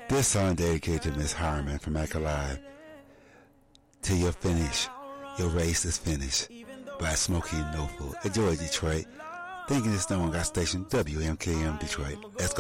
This song dedicated to Miss Harmon from Act Alive. Till you're finished, your race is finished. By Smokey and Norfolk. Enjoy, Detroit. Thinking this no one got station WMKM Detroit. Let's go.